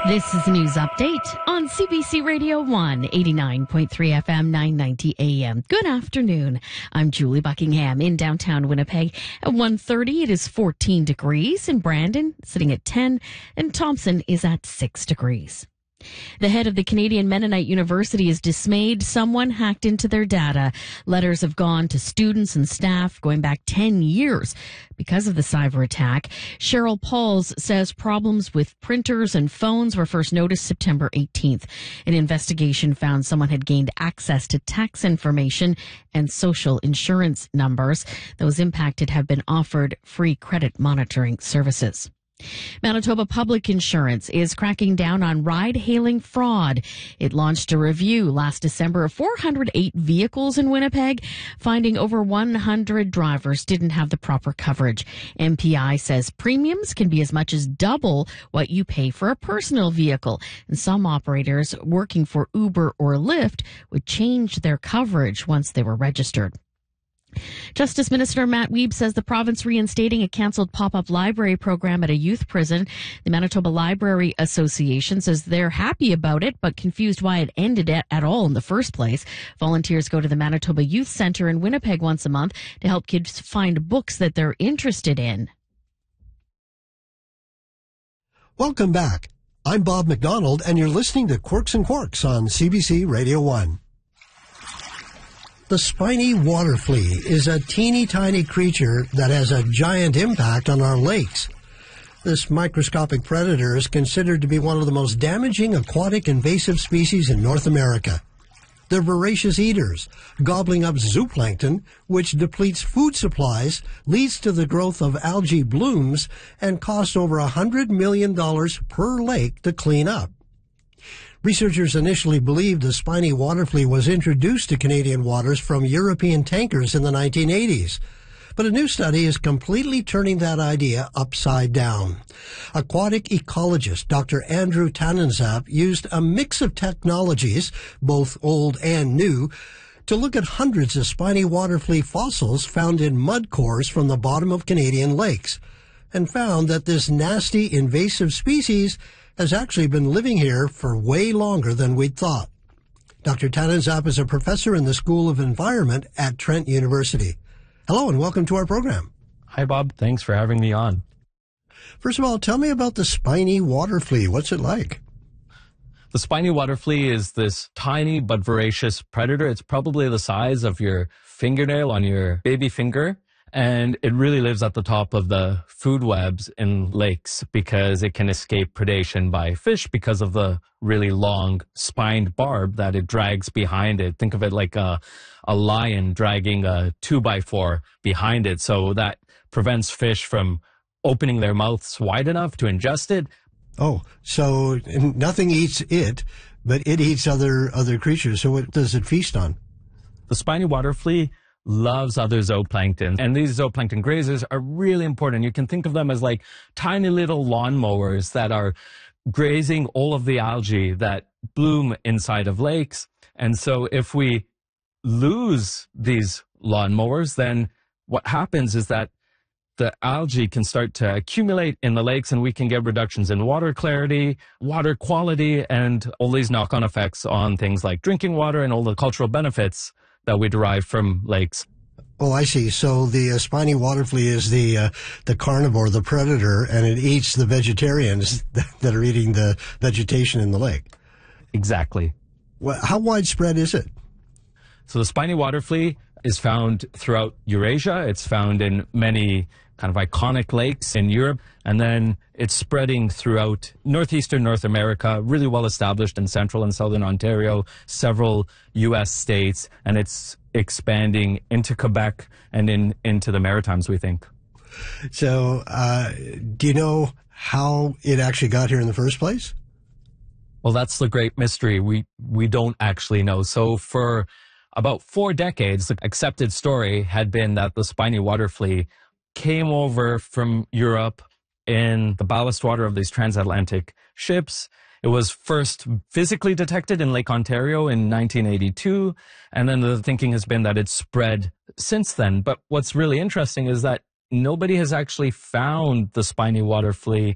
This is a news update on CBC Radio 1, 89.3 FM, 990 AM. Good afternoon. I'm Julie Buckingham in downtown Winnipeg. At 1:30, it is 14 degrees. In Brandon, sitting at 10, and Thompson is at 6 degrees. The head of the Canadian Mennonite University is dismayed someone hacked into their data. Letters have gone to students and staff going back 10 years because of the cyber attack. Cheryl Pauls says problems with printers and phones were first noticed September 18th. An investigation found someone had gained access to tax information and social insurance numbers. Those impacted have been offered free credit monitoring services. Manitoba Public Insurance is cracking down on ride-hailing fraud. It launched a review last December of 408 vehicles in Winnipeg, finding over 100 drivers didn't have the proper coverage. MPI says premiums can be as much as double what you pay for a personal vehicle, and some operators working for Uber or Lyft would change their coverage once they were registered. Justice Minister Matt Wiebe says the province reinstating a cancelled pop-up library program at a youth prison. The Manitoba Library Association says they're happy about it, but confused why it ended at all in the first place. Volunteers go to the Manitoba Youth Centre in Winnipeg once a month to help kids find books that they're interested in. Welcome back. I'm Bob McDonald, and you're listening to Quirks and Quarks on CBC Radio 1. The spiny water flea is a teeny tiny creature that has a giant impact on our lakes. This microscopic predator is considered to be one of the most damaging aquatic invasive species in North America. They're voracious eaters, gobbling up zooplankton, which depletes food supplies, leads to the growth of algae blooms, and costs over $100 million per lake to clean up. Researchers initially believed the spiny water flea was introduced to Canadian waters from European tankers in the 1980s. But a new study is completely turning that idea upside down. Aquatic ecologist Dr. Andrew Tannenzapp used a mix of technologies, both old and new, to look at hundreds of spiny water flea fossils found in mud cores from the bottom of Canadian lakes, and found that this nasty invasive species has actually been living here for way longer than we'd thought. Dr. Tannenzapp is a professor in the School of Environment at Trent University. Hello and welcome to our program. Hi, Bob. Thanks for having me on. First of all, tell me about the spiny water flea. What's it like? The spiny water flea is this tiny but voracious predator. It's probably the size of your fingernail on your baby finger. And it really lives at the top of the food webs in lakes because it can escape predation by fish because of the really long spined barb that it drags behind it. Think of it like a lion dragging a 2x4 behind it. So that prevents fish from opening their mouths wide enough to ingest it. Oh, so nothing eats it, but it eats other creatures. So what does it feast on? The spiny water flea loves other zooplankton. And these zooplankton grazers are really important. You can think of them as like tiny little lawnmowers that are grazing all of the algae that bloom inside of lakes. And so if we lose these lawnmowers, then what happens is that the algae can start to accumulate in the lakes and we can get reductions in water clarity, water quality, and all these knock-on effects on things like drinking water and all the cultural benefits that we derive from lakes. Oh, I see. So the spiny water flea is the carnivore, the predator, and it eats the vegetarians that are eating the vegetation in the lake. Exactly. Well, how widespread is it? So the spiny water flea is found throughout Eurasia. It's found in many kind of iconic lakes in Europe, and then it's spreading throughout northeastern North America, really well established in central and southern Ontario, several U.S. states, and it's expanding into Quebec and into the Maritimes, we think. So do you know how it actually got here in the first place? Well, that's the great mystery. We don't actually know. So for about 4 decades, the accepted story had been that the spiny water flea came over from Europe in the ballast water of these transatlantic ships. It was first physically detected in Lake Ontario in 1982, and then the thinking has been that it's spread since then. But what's really interesting is that nobody has actually found the spiny water flea